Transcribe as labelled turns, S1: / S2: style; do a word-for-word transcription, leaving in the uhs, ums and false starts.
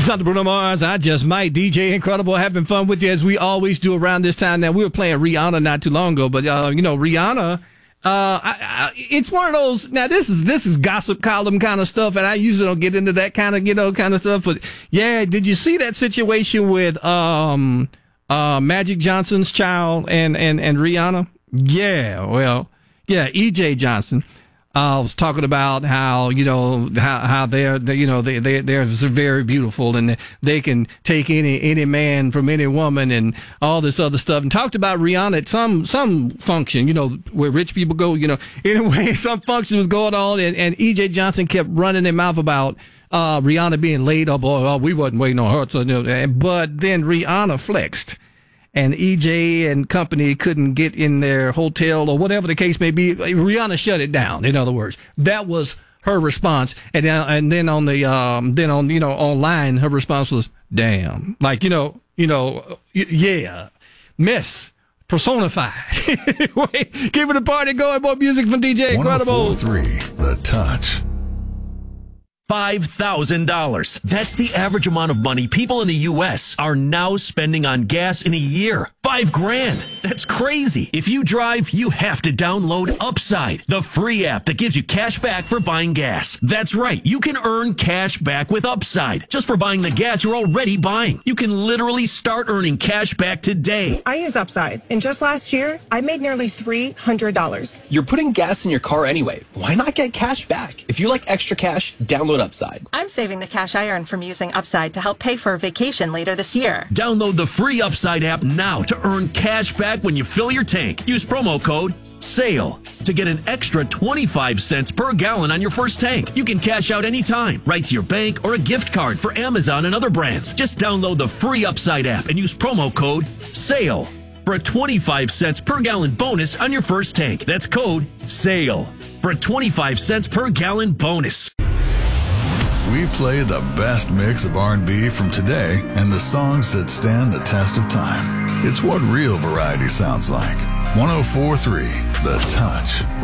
S1: not the Bruno Mars. I just might. D J Incredible, having fun with you as we always do around this time. Now, we were playing Rihanna not too long ago, but, uh, you know, Rihanna, uh, I, I, it's one of those, now this is, this is gossip column kind of stuff, and I usually don't get into that kind of, you know, kind of stuff, but yeah, did you see that situation with, um, uh, Magic Johnson's child and, and, and Rihanna? Yeah, well, yeah, E J Johnson. I uh, was talking about how, you know, how, how they're, they, you know, they, they, they're very beautiful and they can take any, any man from any woman and all this other stuff. And talked about Rihanna at some, some function, you know, where rich people go, you know, anyway, some function was going on and, and E J Johnson kept running their mouth about, uh, Rihanna being laid up. Oh, oh we wasn't waiting on her. So, you know, but then Rihanna flexed. And E J and company couldn't get in their hotel or whatever the case may be. Rihanna shut it down. In other words, that was her response. And then, and then on the, um, then on, you know, online, her response was, damn. Like, you know, you know, yeah, miss, personified. Keep it a party going. More music from D J Incredible.
S2: one oh four point three The Touch.
S3: five thousand dollars. That's the average amount of money people in the U S are now spending on gas in a year. Five grand. That's crazy. If you drive, you have to download Upside, the free app that gives you cash back for buying gas. That's right. You can earn cash back with Upside just for buying the gas you're already buying. You can literally start earning cash back today.
S4: I use Upside, and just last year, I made nearly three hundred dollars.
S5: You're putting gas in your car anyway. Why not get cash back? If you like extra cash, download Upside.
S6: I'm saving the cash I earn from using Upside to help pay for a vacation later this year.
S3: Download the free Upside app now to earn cash back when you fill your tank. Use promo code SALE to get an extra twenty-five cents per gallon on your first tank. You can cash out anytime, right to your bank or a gift card for Amazon and other brands. Just download the free Upside app and use promo code SALE for a twenty-five cents per gallon bonus on your first tank. That's code SALE for a twenty-five cents per gallon bonus.
S2: We play the best mix of R and B from today and the songs that stand the test of time. It's what real variety sounds like. one oh four point three The Touch.